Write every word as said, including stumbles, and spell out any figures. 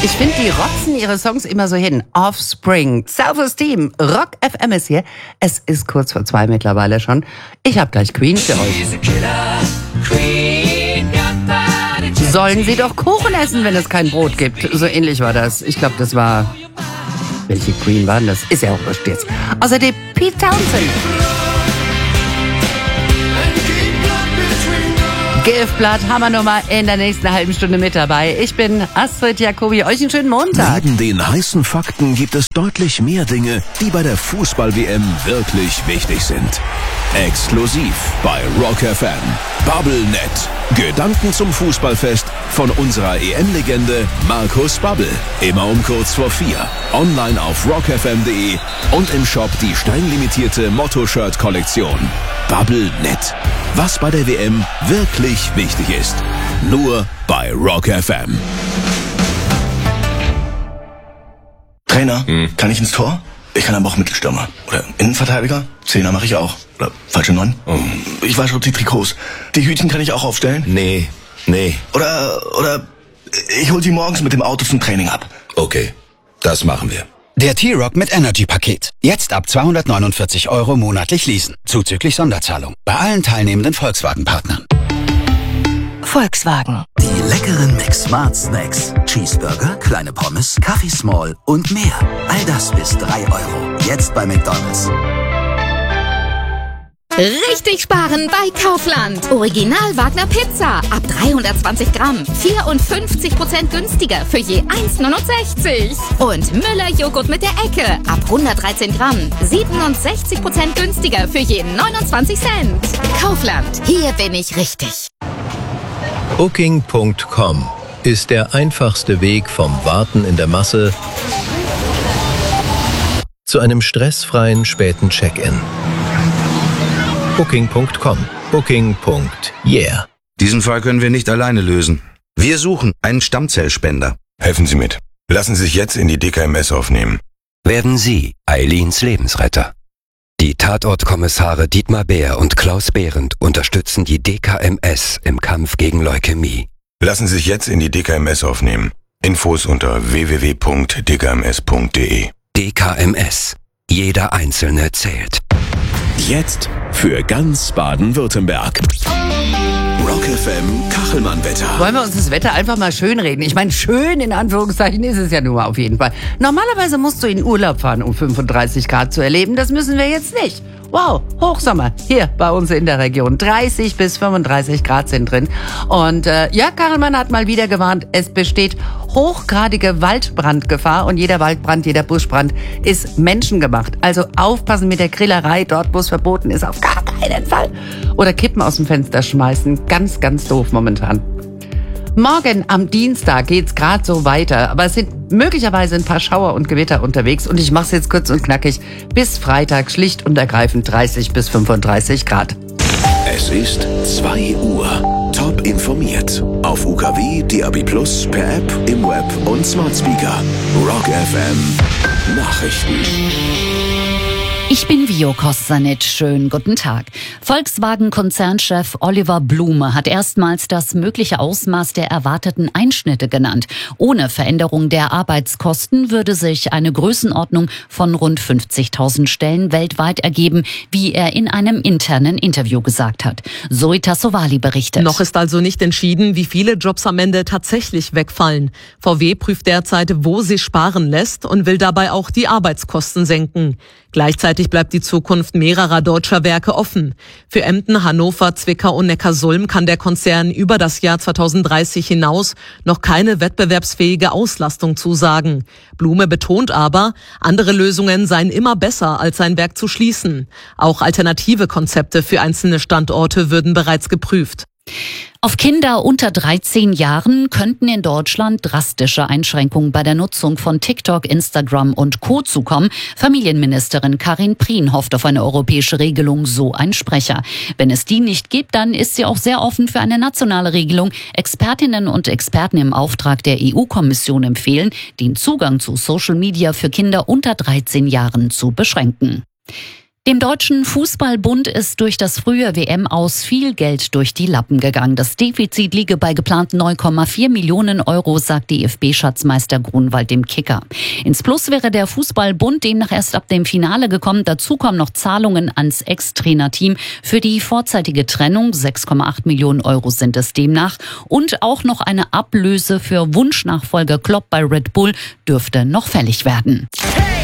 Ich finde, die rotzen ihre Songs immer so hin. Offspring, Self-Esteem, Rock F M ist hier. Es ist kurz vor zwei mittlerweile schon. Ich habe gleich Queen für euch. Sollen sie doch Kuchen essen, wenn es kein Brot gibt. So ähnlich war das. Ich glaube, das war... Welche Queen waren das? Ist ja auch wurscht jetzt. Außerdem Pete Townsend. Giftblatt, Hammernummer in der nächsten halben Stunde mit dabei. Ich bin Astrid Jacobi. Euch einen schönen Montag. Neben den heißen Fakten gibt es deutlich mehr Dinge, die bei der Fußball-W M wirklich wichtig sind. Exklusiv bei Rock F M. Bubblenet. Gedanken zum Fußballfest von unserer E M-Legende Markus Babbel. Immer um kurz vor vier. Online auf rock f m punkt de und im Shop die steinlimitierte Motto-Shirt-Kollektion. Bubblenet. Was bei der W M wirklich wichtig ist. Nur bei Rock F M. Trainer, hm. kann ich ins Tor? Ich kann aber auch Mittelstürmer. Oder Innenverteidiger? Zehner mache ich auch. Oder falsche Neun? Oh. Ich wasche die Trikots. Die Hütchen kann ich auch aufstellen? Nee, nee. Oder, oder ich hol sie morgens mit dem Auto zum Training ab. Okay, das machen wir. Der T-Rock mit Energy-Paket. Jetzt ab zweihundertneunundvierzig Euro monatlich leasen. Zuzüglich Sonderzahlung. Bei allen teilnehmenden Volkswagen-Partnern. Volkswagen. Die leckeren Mix-Smart Snacks. Cheeseburger, kleine Pommes, Kaffee Small und mehr. All das bis drei Euro. Jetzt bei McDonald's. Richtig sparen bei Kaufland. Original Wagner Pizza. Ab dreihundertzwanzig Gramm. vierundfünfzig Prozent günstiger für je eins neunundsechzig. Und Müller Joghurt mit der Ecke. Ab hundertdreizehn Gramm. siebenundsechzig Prozent günstiger für je neunundzwanzig Cent. Kaufland. Hier bin ich richtig. Booking Punkt com ist der einfachste Weg vom Warten in der Masse zu einem stressfreien späten Check-in. Booking Punkt com. Booking. Yeah. Diesen Fall können wir nicht alleine lösen. Wir suchen einen Stammzellspender. Helfen Sie mit. Lassen Sie sich jetzt in die D K M S aufnehmen. Werden Sie Eileens Lebensretter. Die Tatortkommissare Dietmar Bär und Klaus Behrendt unterstützen die D K M S im Kampf gegen Leukämie. Lassen Sie sich jetzt in die D K M S aufnehmen. Infos unter w w w punkt d k m s punkt d e. D K M S. Jeder Einzelne zählt. Jetzt für ganz Baden-Württemberg. Rock F M Kachelmann-Wetter. Wollen wir uns das Wetter einfach mal schön reden? Ich meine, schön in Anführungszeichen ist es ja nun mal auf jeden Fall. Normalerweise musst du in Urlaub fahren, um fünfunddreißig Grad zu erleben. Das müssen wir jetzt nicht. Wow, Hochsommer hier bei uns in der Region. dreißig bis fünfunddreißig Grad sind drin. Und äh, ja, Kachelmann hat mal wieder gewarnt, es besteht hochgradige Waldbrandgefahr. Und jeder Waldbrand, jeder Buschbrand ist menschengemacht. Also aufpassen mit der Grillerei, dort wo es verboten ist, auf gar keinen Fall. Oder Kippen aus dem Fenster schmeißen. Ganz, ganz doof momentan. Morgen am Dienstag geht's gerade so weiter, aber es sind möglicherweise ein paar Schauer und Gewitter unterwegs und ich mache es jetzt kurz und knackig. Bis Freitag schlicht und ergreifend dreißig bis fünfunddreißig Grad. Es ist zwei Uhr. Top informiert. Auf U K W, D A B Plus, per App, im Web und Smart Speaker. Rock F M. Nachrichten. Ich bin Vio Kostanic. Schönen guten Tag. Volkswagen-Konzernchef Oliver Blume hat erstmals das mögliche Ausmaß der erwarteten Einschnitte genannt. Ohne Veränderung der Arbeitskosten würde sich eine Größenordnung von rund fünfzigtausend Stellen weltweit ergeben, wie er in einem internen Interview gesagt hat. Zoe Tassovali berichtet. Noch ist also nicht entschieden, wie viele Jobs am Ende tatsächlich wegfallen. V W prüft derzeit, wo sie sparen lässt und will dabei auch die Arbeitskosten senken. Gleichzeitig bleibt die Zukunft mehrerer deutscher Werke offen. Für Emden, Hannover, Zwickau und Neckarsulm kann der Konzern über das Jahr zweitausenddreißig hinaus noch keine wettbewerbsfähige Auslastung zusagen. Blume betont aber, andere Lösungen seien immer besser, als sein Werk zu schließen. Auch alternative Konzepte für einzelne Standorte würden bereits geprüft. Auf Kinder unter dreizehn Jahren könnten in Deutschland drastische Einschränkungen bei der Nutzung von TikTok, Instagram und Co. zukommen. Familienministerin Karin Prien hofft auf eine europäische Regelung, so ein Sprecher. Wenn es die nicht gibt, dann ist sie auch sehr offen für eine nationale Regelung. Expertinnen und Experten im Auftrag der E U-Kommission empfehlen, den Zugang zu Social Media für Kinder unter dreizehn Jahren zu beschränken. Dem Deutschen Fußballbund ist durch das frühe W M-Aus viel Geld durch die Lappen gegangen. Das Defizit liege bei geplanten neun Komma vier Millionen Euro, sagt D F B-Schatzmeister Grunwald dem Kicker. Ins Plus wäre der Fußballbund demnach erst ab dem Finale gekommen. Dazu kommen noch Zahlungen ans Ex-Trainerteam für die vorzeitige Trennung. sechs Komma acht Millionen Euro sind es demnach. Und auch noch eine Ablöse für Wunschnachfolger Klopp bei Red Bull dürfte noch fällig werden.